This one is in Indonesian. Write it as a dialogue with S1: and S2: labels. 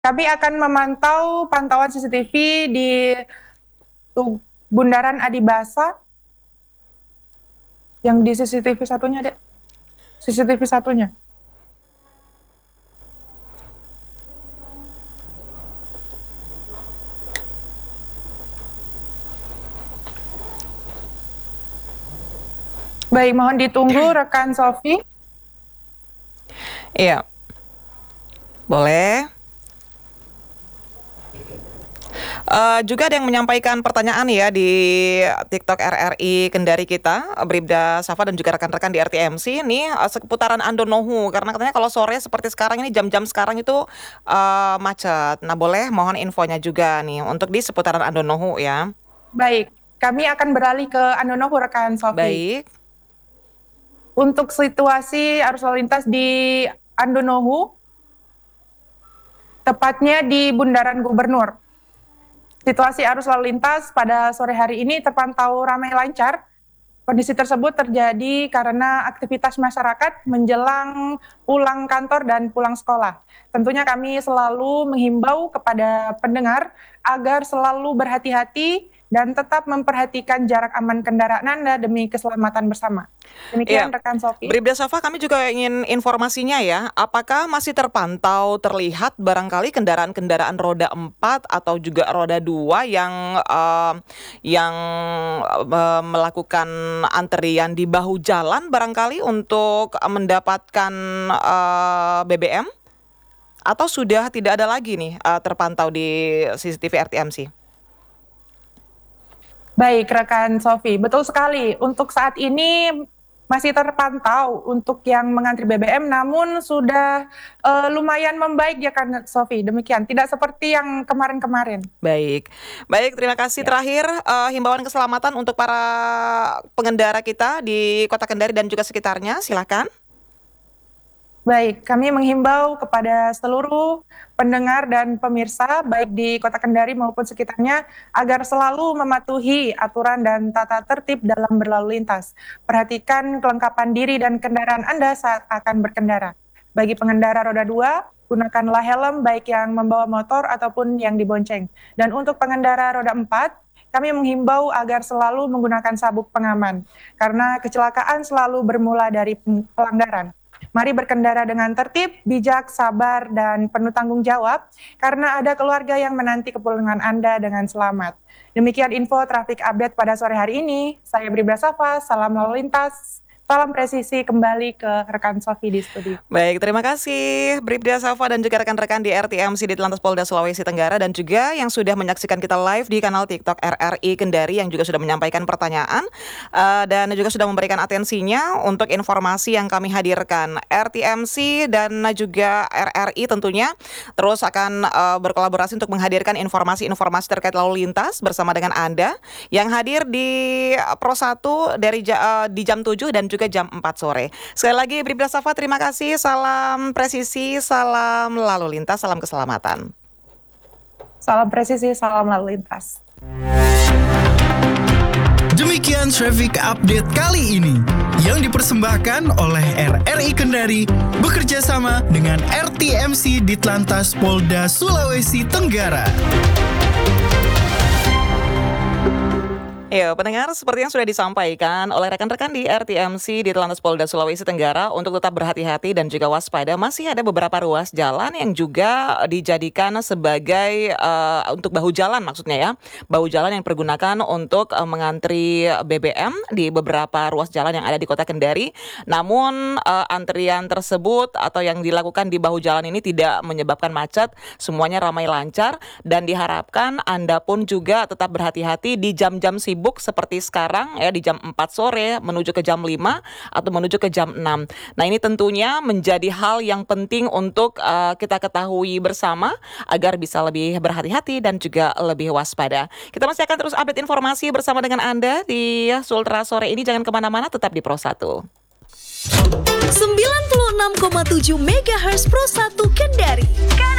S1: Kami akan memantau pantauan CCTV di Bundaran Adibasa. Yang di CCTV satunya, Dek. CCTV satunya. Baik, mohon ditunggu rekan Sofi.
S2: Iya. Boleh. Juga ada yang menyampaikan pertanyaan ya di TikTok RRI Kendari kita, Bribda Safa dan juga rekan-rekan di RTMC ini seputaran Andonohu, karena katanya kalau sore seperti sekarang ini jam-jam sekarang itu macet. Nah, boleh mohon infonya juga nih untuk di seputaran Andonohu ya.
S1: Baik, kami akan beralih ke Andonohu rekan Sofi.
S2: Baik.
S1: Untuk situasi arus lalu lintas di Andonohu, tepatnya di Bundaran Gubernur. Situasi arus lalu lintas pada sore hari ini terpantau ramai lancar. Kondisi tersebut terjadi karena aktivitas masyarakat menjelang pulang kantor dan pulang sekolah. Tentunya kami selalu menghimbau kepada pendengar agar selalu berhati-hati dan tetap memperhatikan jarak aman kendaraan Anda demi keselamatan bersama. Demikian rekan Sofi.
S2: Bribda Safa, kami juga ingin informasinya ya. Apakah masih terpantau terlihat barangkali kendaraan-kendaraan roda 4 atau juga roda 2 yang melakukan antrian di bahu jalan barangkali untuk mendapatkan BBM? Atau sudah tidak ada lagi nih terpantau di CCTV RTMC?
S1: Baik, rekan Sofi, betul sekali. Untuk saat ini masih terpantau untuk yang mengantri BBM, namun sudah lumayan membaik ya kan Sofi. Demikian, tidak seperti yang kemarin-kemarin.
S2: Baik, terima kasih. Terakhir, himbauan keselamatan untuk para pengendara kita di Kota Kendari dan juga sekitarnya, silakan.
S1: Baik, kami menghimbau kepada seluruh pendengar dan pemirsa, baik di Kota Kendari maupun sekitarnya, agar selalu mematuhi aturan dan tata tertib dalam berlalu lintas. Perhatikan kelengkapan diri dan kendaraan Anda saat akan berkendara. Bagi pengendara roda 2, gunakanlah helm baik yang membawa motor ataupun yang dibonceng. Dan untuk pengendara roda 4, kami menghimbau agar selalu menggunakan sabuk pengaman, karena kecelakaan selalu bermula dari pelanggaran. Mari berkendara dengan tertib, bijak, sabar, dan penuh tanggung jawab, karena ada keluarga yang menanti kepulangan Anda dengan selamat. Demikian info traffic update pada sore hari ini. Saya Bribda Safa, salam lalu lintas. Salam presisi kembali ke rekan Sofi di studio.
S2: Baik, terima kasih Bribda Safa dan juga rekan-rekan di RTMC di Telantas Polda Sulawesi Tenggara dan juga yang sudah menyaksikan kita live di kanal TikTok RRI Kendari yang juga sudah menyampaikan pertanyaan dan juga sudah memberikan atensinya untuk informasi yang kami hadirkan. RTMC dan juga RRI tentunya terus akan berkolaborasi untuk menghadirkan informasi-informasi terkait lalu lintas bersama dengan Anda yang hadir di Pro 1 dari di jam 7 dan juga jam 4 sore. Sekali lagi Bribda Safa, terima kasih. Salam presisi, salam lalu lintas, salam keselamatan.
S1: Salam presisi, salam lalu lintas.
S3: Demikian traffic update kali ini yang dipersembahkan oleh RRI Kendari bekerja sama dengan RTMC di Telantas Polda Sulawesi Tenggara.
S2: Ya, pendengar, seperti yang sudah disampaikan oleh rekan-rekan di RTMC di Telantas Polda Sulawesi Tenggara untuk tetap berhati-hati dan juga waspada, masih ada beberapa ruas jalan yang juga dijadikan sebagai untuk bahu jalan maksudnya ya. Bahu jalan yang dipergunakan untuk mengantri BBM di beberapa ruas jalan yang ada di Kota Kendari. Namun antrian tersebut atau yang dilakukan di bahu jalan ini tidak menyebabkan macet, semuanya ramai lancar dan diharapkan Anda pun juga tetap berhati-hati di jam-jam sibuk seperti sekarang ya, di jam 4 sore menuju ke jam 5 atau menuju ke jam 6. Nah, ini tentunya menjadi hal yang penting untuk kita ketahui bersama agar bisa lebih berhati-hati dan juga lebih waspada. Kita masih akan terus update informasi bersama dengan Anda di Sultra sore ini. Jangan kemana-mana, tetap di Pro 1.
S4: 96,7 MHz Pro 1 Kendari.